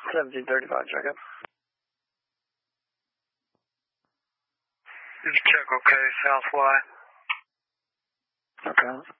1735, check it. Check, okay, South Y. Okay.